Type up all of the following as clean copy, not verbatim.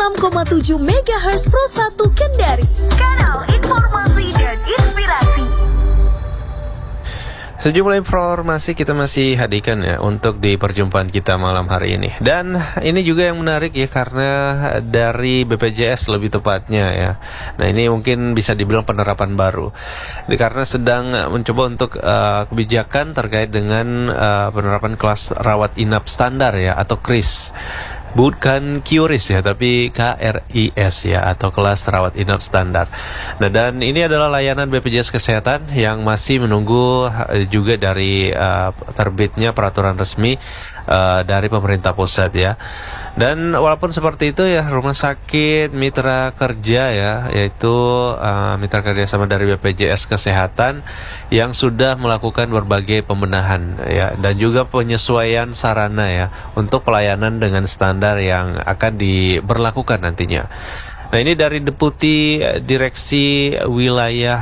96,7 MHz Pro 1 Kendari. Kanal Informasi dan Inspirasi. Sejumlah informasi kita masih hadirkan ya untuk di perjumpaan kita malam hari ini. Dan ini juga yang menarik ya, karena dari BPJS lebih tepatnya ya. Nah, ini mungkin bisa dibilang penerapan baru. Karena sedang mencoba untuk kebijakan terkait dengan penerapan kelas rawat inap standar ya, atau KRIS. Bukan QRIS ya, tapi KRIS ya, atau kelas rawat inap standar. Nah, dan ini adalah layanan BPJS Kesehatan yang masih menunggu juga dari terbitnya peraturan resmi dari pemerintah pusat ya. Dan walaupun seperti itu ya, rumah sakit mitra kerja ya, yaitu mitra kerja sama dari BPJS Kesehatan yang sudah melakukan berbagai pembenahan ya, dan juga penyesuaian sarana ya untuk pelayanan dengan standar yang akan diberlakukan nantinya. Nah, ini dari Deputi Direksi Wilayah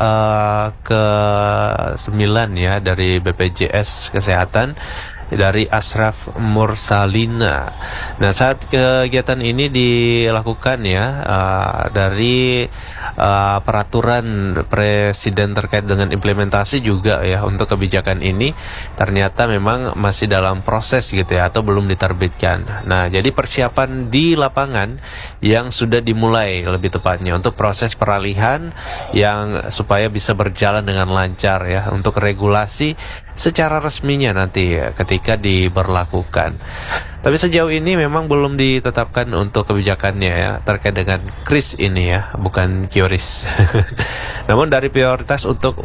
ke-9 ya dari BPJS Kesehatan, dari Ashraf Mursalina. Nah, saat kegiatan ini dilakukan ya, dari peraturan presiden terkait dengan implementasi juga ya untuk kebijakan ini ternyata memang masih dalam proses gitu ya, atau belum diterbitkan. Nah, jadi persiapan di lapangan yang sudah dimulai lebih tepatnya untuk proses peralihan yang supaya bisa berjalan dengan lancar ya, untuk regulasi secara resminya nanti ya, ketika diberlakukan. Tapi sejauh ini memang belum ditetapkan untuk kebijakannya ya, terkait dengan KRIS ini ya, bukan QRIS. Namun dari prioritas untuk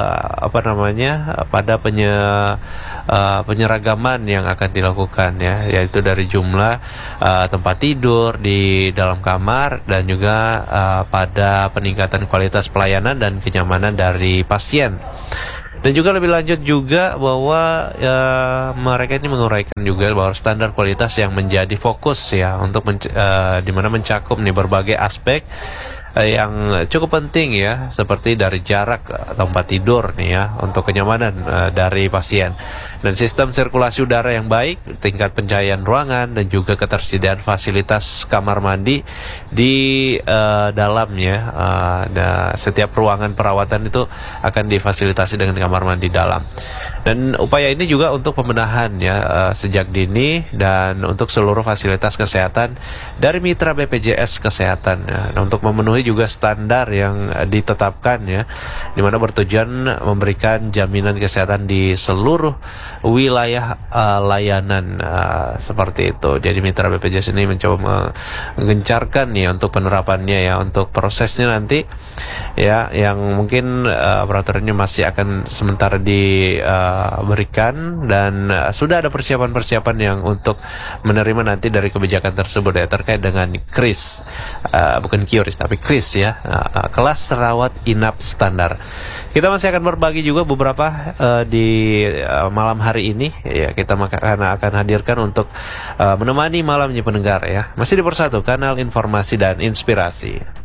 pada penyeragaman yang akan dilakukan ya, yaitu dari jumlah tempat tidur di dalam kamar, dan juga pada peningkatan kualitas pelayanan dan kenyamanan dari pasien. Dan juga lebih lanjut juga bahwa mereka ini menguraikan juga bahwa standar kualitas yang menjadi fokus ya, untuk di mana mencakup nih berbagai aspek yang cukup penting ya, seperti dari jarak tempat tidur nih ya, untuk kenyamanan dari pasien, dan sistem sirkulasi udara yang baik, tingkat pencahayaan ruangan, dan juga ketersediaan fasilitas kamar mandi di dalamnya. Setiap ruangan perawatan itu akan difasilitasi dengan kamar mandi dalam. Dan upaya ini juga untuk pembenahan ya, sejak dini, dan untuk seluruh fasilitas kesehatan dari mitra BPJS Kesehatan ya. Nah, untuk memenuhi juga standar yang ditetapkan ya, di mana bertujuan memberikan jaminan kesehatan di seluruh wilayah layanan seperti itu. Jadi mitra BPJS ini mencoba menggencarkan ya untuk penerapannya ya, untuk prosesnya nanti ya, yang mungkin peraturannya masih akan sementara diberikan, dan sudah ada persiapan-persiapan yang untuk menerima nanti dari kebijakan tersebut ya, terkait dengan KRIS, bukan QRIS tapi KRIS ya, kelas rawat inap standar. Kita masih akan berbagi juga beberapa di malam hari ini ya, kita akan hadirkan untuk menemani malamnya pendengar ya, masih di Persatu Kanal Informasi dan Inspirasi.